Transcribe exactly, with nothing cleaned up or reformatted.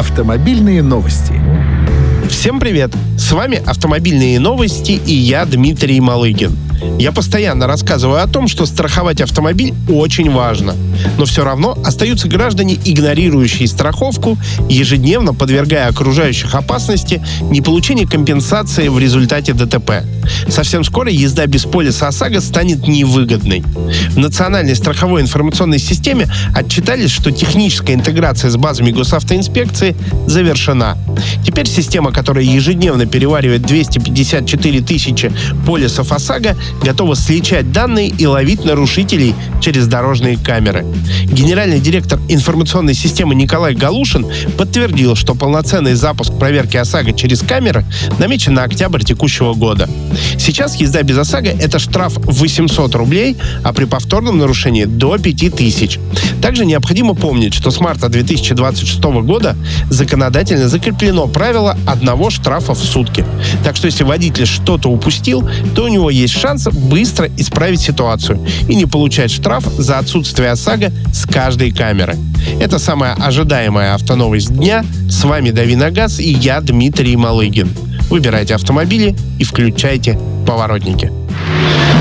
Автомобильные новости. Всем привет! С вами «Автомобильные новости» и я, Дмитрий Малыгин. Я постоянно рассказываю о том, что страховать автомобиль очень важно. Но все равно остаются граждане, игнорирующие страховку, ежедневно подвергая окружающих опасности неполучения компенсации в результате ДТП. Совсем скоро езда без полиса ОСАГО станет невыгодной. В Национальной страховой информационной системе отчитались, что техническая интеграция с базами госавтоинспекции завершена. Теперь система, которая ежедневно переваривает двести пятьдесят четыре тысячи полисов ОСАГО, готова сличать данные и ловить нарушителей через дорожные камеры. Генеральный директор информационной системы Николай Галушин подтвердил, что полноценный запуск проверки ОСАГО через камеры намечен на октябрь текущего года. Сейчас езда без ОСАГО – это штраф восемьсот рублей, а при повторном нарушении – до пяти тысяч. Также необходимо помнить, что с марта две тысячи двадцать шестого года законодательно закреплено правило одного штрафа в сутки. Так что если водитель что-то упустил, то у него есть шанс быстро исправить ситуацию и не получать штраф за отсутствие ОСАГО с каждой камеры. Это самая ожидаемая автоновость дня. С вами Дави на газ и я, Дмитрий Малыгин. Выбирайте автомобили и включайте поворотники.